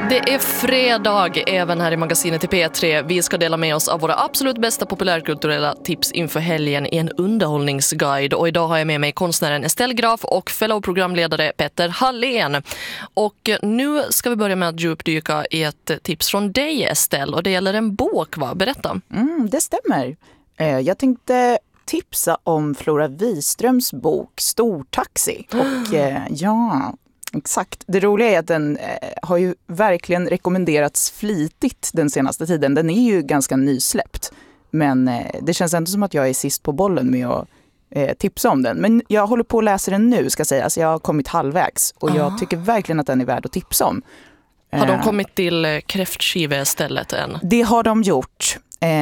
Det är fredag även här i magasinet i P3. Vi ska dela med oss av våra absolut bästa populärkulturella tips inför helgen i en underhållningsguide. Och idag har jag med mig konstnären Estelle Graf och fellow-programledare Petter Hallén. Och nu ska vi börja med att djupdyka i ett tips från dig, Estelle. Och det gäller en bok, va? Berätta. Det stämmer. Jag tänkte tipsa om Flora Wiströms bok Stortaxi. Och ja... Exakt. Det roliga är att den har ju verkligen rekommenderats flitigt den senaste tiden. Den är ju ganska nysläppt. Men det känns ändå som att jag är sist på bollen med att tipsa om den. Men jag håller på att läsa den nu, ska sägas. Jag har kommit halvvägs. Och jag tycker verkligen att den är värd att tipsa om. Har de kommit till kräftskive-stället än? Det har de gjort.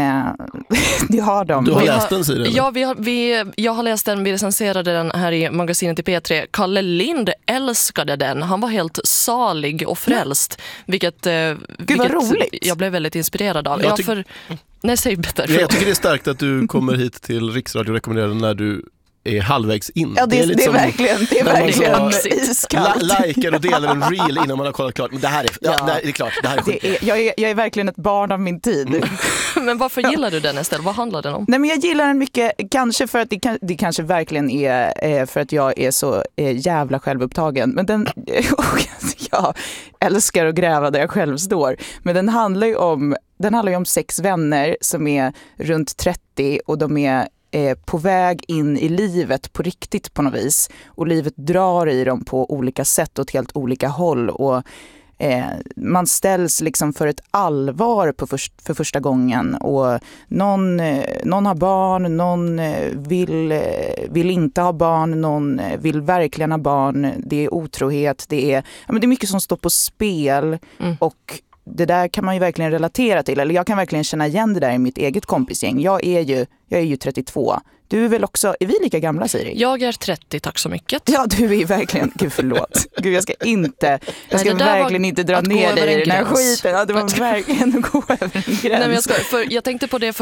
Det har de. Du har läst den, Siri? Ja, jag har läst den. Vi recenserade den här i magasinet i P3. Kalle Lind älskade den. Han var helt salig och frälst. Vilket vad roligt. Jag blev väldigt inspirerad av. Nej, säg bättre. Jag tycker det är starkt att du kommer hit till Riksradio och rekommenderar den när du är halvvägs in. Ja, det är verkligen iskallt. Likar och delar en reel innan man har kollat klart. Men det här är klart. Det här är sjukt. Jag är verkligen ett barn av min tid. Men varför gillar du den, Estelle? Vad handlar den om? Nej, men jag gillar den mycket, kanske för att det kanske verkligen är för att jag är så jävla självupptagen. Men jag älskar att gräva där jag själv står. Men den handlar ju om 6 vänner som är runt 30 och de är på väg in i livet på riktigt på något vis. Och livet drar i dem på olika sätt åt helt olika håll. Och man ställs liksom för ett allvar för första gången. Och någon har barn, någon vill inte ha barn, någon vill verkligen ha barn. Det är otrohet, det är mycket som står på spel. Och det där kan man ju verkligen relatera till. Eller jag kan verkligen känna igen det där i mitt eget kompisgäng. Jag är ju 32. Du är väl också, är vi lika gamla, Siri? Jag är 30, tack så mycket. Ja, du är verkligen, gud förlåt. Gud, jag ska verkligen inte dra ner dig i den här skiten. Ja, det var verkligen att gå över en gräns. Nej, men jag tänkte på det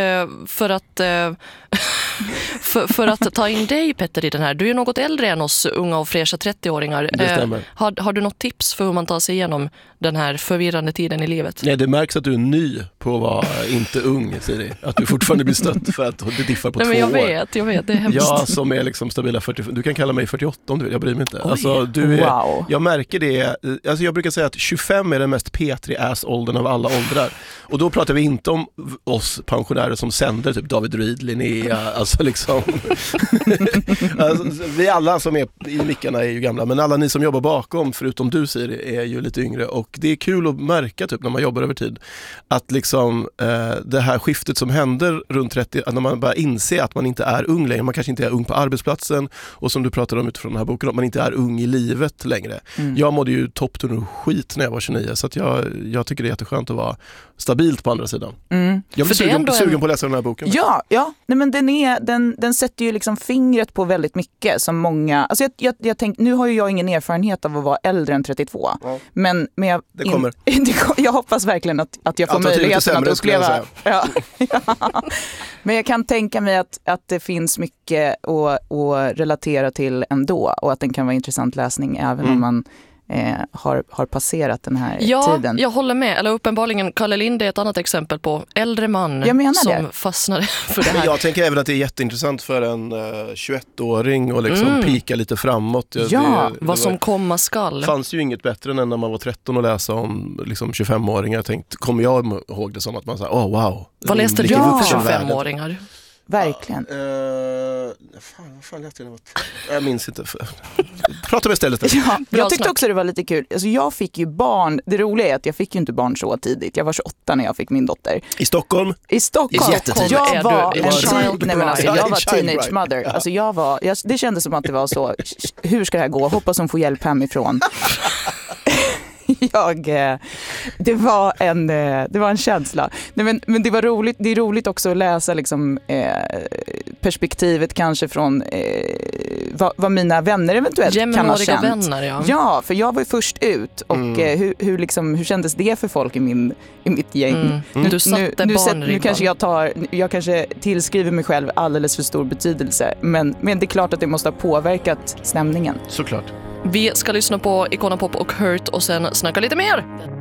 för att ta in dig, Petter, i den här. Du är något äldre än oss unga och fräscha 30-åringar. Det stämmer. Har du något tips för hur man tar sig igenom den här förvirrande tiden i livet? Nej, det märks att du är ny på att vara inte ung, Siri. Att du fortfarande blir stött för att det diffar på 2 år. Jag vet, det är hemskt. Jag som är liksom stabila 40, du kan kalla mig 48 om du vill, jag bryr mig inte. Alltså, wow. Jag märker det, alltså jag brukar säga att 25 är den mest P3-ass-åldern av alla åldrar. Och då pratar vi inte om oss pensionärer som sänder, typ David Ryd, Linnea, alltså liksom alltså, vi alla som är i mickarna är ju gamla, men alla ni som jobbar bakom, förutom du, Siri, är ju lite yngre. Och det är kul att märka typ när man jobbar över tid att liksom det här skiftet som händer runt 30, att när man börjar inse att man inte är ung längre, man kanske inte är ung på arbetsplatsen, och som du pratade om utifrån den här boken, att man inte är ung i livet längre. Jag mådde ju toppturn och skit när jag var 29, så att jag tycker det är jätteskönt att vara stabilt på andra sidan. Jag blir sugen på att läsa den här boken. Ja. Nej, men den sätter ju liksom fingret på väldigt mycket som många, alltså jag tänkte, nu har ju jag ingen erfarenhet av att vara äldre än 32. Ja. Men det kommer. Jag hoppas verkligen att jag får möjligheten att uppleva. Ja. Men jag kan tänka mig att det finns mycket att relatera till ändå, och att den kan vara intressant läsning även om man har passerat den här tiden. Jag håller med. Eller uppenbarligen, Kalle Lind är ett annat exempel på äldre man som fastnade för det här. Jag tänker även att det är jätteintressant för en 21-åring och liksom pika lite framåt. Vad som komma skall. Det fanns ju inget bättre än när man var 13 och läsa om liksom 25-åringar. Jag tänkte, kommer jag ihåg det som att man sa, wow. Vad läste du för 25-åringar? Verkligen. Fan läste jag? Jag minns inte. Prata med istället. Ja, jag tyckte också det var lite kul. Alltså jag fick ju barn. Det roliga är att jag fick ju inte barn så tidigt. Jag var 28 när jag fick min dotter. I Stockholm? I Stockholm. Jag var teenage mother. Alltså det kändes som att det var så. Hur ska det här gå? Hoppas hon får hjälp hemifrån. Det var en känsla. Nej, men det var roligt. Det är roligt också att läsa liksom, perspektivet kanske från vad mina vänner eventuellt kan ha känt. Vänner, ja, för jag var ju först ut. Och hur kändes det för folk i mitt gäng? Nu kanske jag kanske tillskriver mig själv alldeles för stor betydelse. Men det är klart att det måste ha påverkat stämningen. Såklart. Vi ska lyssna på Icona Pop och Hurt och sen snacka lite mer.